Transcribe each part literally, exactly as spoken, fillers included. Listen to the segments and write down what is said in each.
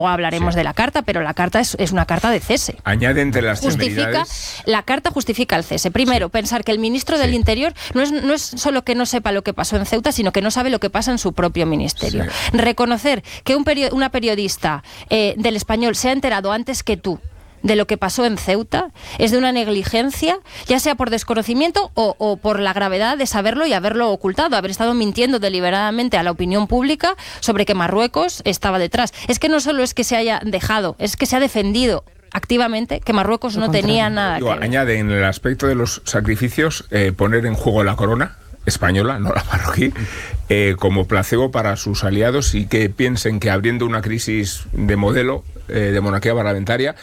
O hablaremos sí. de la carta, pero la carta es, es una carta de cese. Añade entre las justifica La carta justifica el cese. Primero, sí. pensar que el ministro sí. del Interior no es, no es solo que no sepa lo que pasó en Ceuta, sino que no sabe lo que pasa en su propio ministerio. Sí. Reconocer que un perio- una periodista eh, del Español se ha enterado antes que tú de lo que pasó en Ceuta es de una negligencia, ya sea por desconocimiento o, o por la gravedad de saberlo y haberlo ocultado, haber estado mintiendo deliberadamente a la opinión pública sobre que Marruecos estaba detrás. Es que no solo es que se haya dejado, es que se ha defendido activamente que Marruecos no tenía nada que ver. Añade en el aspecto de los sacrificios eh, poner en juego la corona española, no la marroquí, eh, como placebo para sus aliados y que piensen que abriendo una crisis de modelo eh, de monarquía parlamentaria,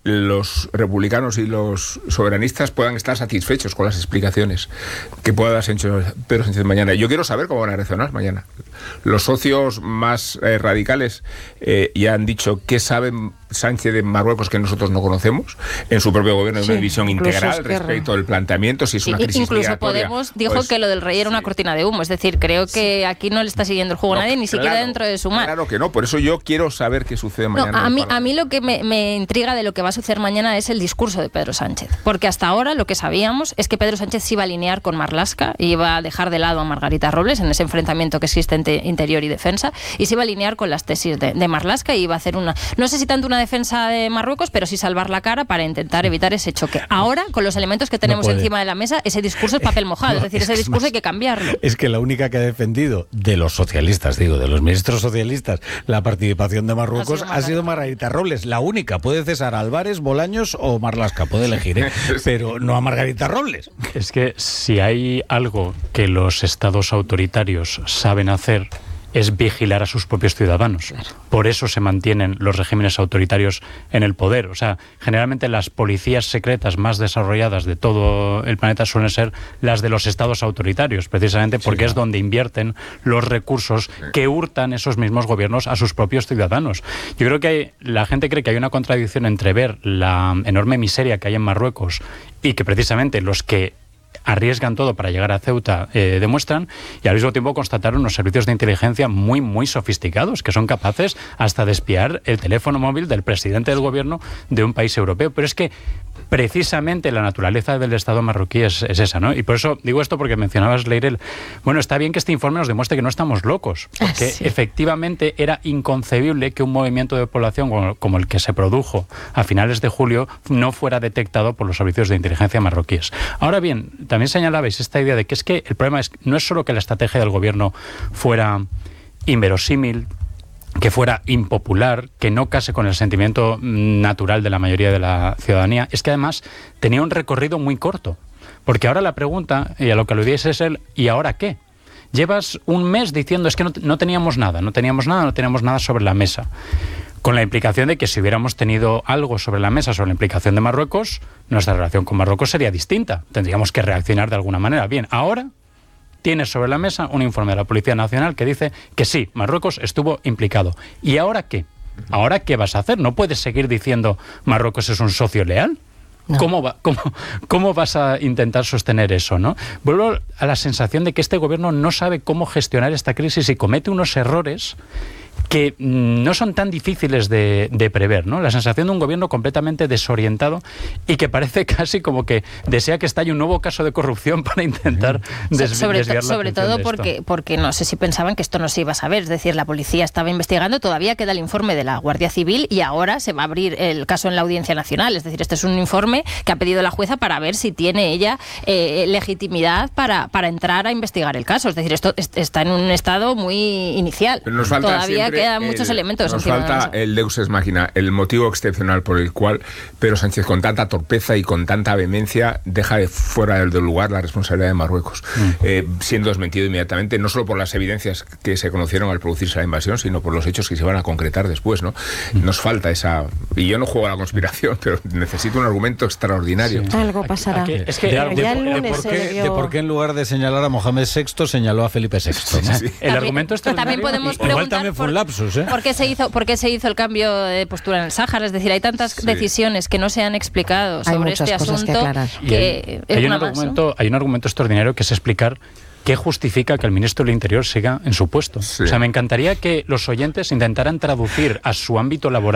los republicanos y los soberanistas puedan estar satisfechos con las explicaciones que pueda dar Pedro Sánchez mañana. Yo quiero saber cómo van a reaccionar mañana. Los socios más eh, radicales eh, ya han dicho qué saben Sánchez de Marruecos que nosotros no conocemos. En su propio gobierno hay sí, una visión integral respecto del planteamiento, si es una crisis incluso migratoria. Podemos dijo pues, que lo del rey era una sí. cortina de humo. Es decir, creo que sí. aquí no le está siguiendo el juego no, a nadie, ni claro, siquiera dentro de su mar. Claro que no, por eso yo quiero saber qué sucede mañana. No, a, mí, a mí lo que me, me intriga de lo que va a suceder mañana es el discurso de Pedro Sánchez. Porque hasta ahora lo que sabíamos es que Pedro Sánchez se iba a alinear con Marlaska y iba a dejar de lado a Margarita Robles en ese enfrentamiento que existe entre interior y defensa, y se iba a alinear con las tesis de, de Marlaska y iba a hacer una, no sé si tanto una defensa de Marruecos, pero sí salvar la cara para intentar evitar ese choque. Ahora, con los elementos que tenemos no encima de la mesa, ese discurso es papel mojado, no, es decir, es ese discurso más, hay que cambiarlo. Es que la única que ha defendido de los socialistas, digo, de los ministros socialistas, la participación de Marruecos ha sido, ha sido Margarita Robles, la única. Puede César Álvarez, Bolaños o Marlaska, puede elegir, ¿eh? Pero no a Margarita Robles. Es que si hay algo que los estados autoritarios saben hacer es vigilar a sus propios ciudadanos. Claro. Por eso se mantienen los regímenes autoritarios en el poder. O sea, generalmente las policías secretas más desarrolladas de todo el planeta suelen ser las de los estados autoritarios, precisamente porque sí, claro. es donde invierten los recursos que hurtan esos mismos gobiernos a sus propios ciudadanos. Yo creo que hay, la gente cree que hay una contradicción entre ver la enorme miseria que hay en Marruecos y que precisamente los que arriesgan todo para llegar a Ceuta, eh, demuestran, y al mismo tiempo constatar unos servicios de inteligencia muy, muy sofisticados, que son capaces hasta de espiar el teléfono móvil del presidente del gobierno de un país europeo. Pero es que precisamente la naturaleza del Estado marroquí es, es esa, ¿no? Y por eso digo esto porque mencionabas, Leirel, bueno, está bien que este informe nos demuestre que no estamos locos, porque sí. efectivamente era inconcebible que un movimiento de población como, como el que se produjo a finales de julio no fuera detectado por los servicios de inteligencia marroquíes. Ahora bien, también señalabais esta idea de que es que el problema es, no es solo que la estrategia del gobierno fuera inverosímil, que fuera impopular, que no case con el sentimiento natural de la mayoría de la ciudadanía, es que además tenía un recorrido muy corto. Porque ahora la pregunta, y a lo que aludíais, es el ¿y ahora qué? Llevas un mes diciendo es que no, no teníamos nada, no teníamos nada, no teníamos nada sobre la mesa. Con la implicación de que si hubiéramos tenido algo sobre la mesa sobre la implicación de Marruecos, nuestra relación con Marruecos sería distinta. Tendríamos que reaccionar de alguna manera. Bien, ahora tienes sobre la mesa un informe de la Policía Nacional que dice que sí, Marruecos estuvo implicado. ¿Y ahora qué? ¿Ahora qué vas a hacer? ¿No puedes seguir diciendo Marruecos es un socio leal? No. ¿Cómo, va, cómo, ¿Cómo vas a intentar sostener eso, no? Vuelvo a la sensación de que este gobierno no sabe cómo gestionar esta crisis y comete unos errores que no son tan difíciles de, de prever, ¿no? La sensación de un gobierno completamente desorientado y que parece casi como que desea que estalle un nuevo caso de corrupción para intentar desvi- sobre desviar to- la sobre atención todo de porque, esto. porque no sé si pensaban que esto no se iba a saber, es decir, la policía estaba investigando, todavía queda el informe de la Guardia Civil y ahora se va a abrir el caso en la Audiencia Nacional, es decir, este es un informe que ha pedido la jueza para ver si tiene ella eh, legitimidad para, para entrar a investigar el caso, es decir, esto est- está en un estado muy inicial, Pero nos falta todavía quedan el, muchos elementos. Nos falta el deus ex machina, el motivo excepcional por el cual Pedro Sánchez con tanta torpeza y con tanta vehemencia deja de fuera del lugar la responsabilidad de Marruecos, mm. eh, siendo desmentido inmediatamente, no solo por las evidencias que se conocieron al producirse la invasión, sino por los hechos que se van a concretar después, ¿no? Mm. Nos falta esa... Y yo no juego a la conspiración, pero necesito un argumento extraordinario. Sí. Algo pasará. Aquí, es que, de, de, de, de, por qué, dio... de por qué en lugar de señalar a Mohamed sexto señaló a Felipe sexto, ¿no? Sí, sí. El argumento extraordinario... También podemos preguntar igual también fue un lapsus, ¿eh? ¿Por qué se hizo, por qué se hizo el cambio de postura en el Sáhara? Es decir, hay tantas sí. decisiones que no se han explicado sobre este asunto que, que es hay, una un argumento, hay un argumento extraordinario que es explicar ¿qué justifica que el ministro del Interior siga en su puesto? Sí. O sea, me encantaría que los oyentes intentaran traducir a su ámbito laboral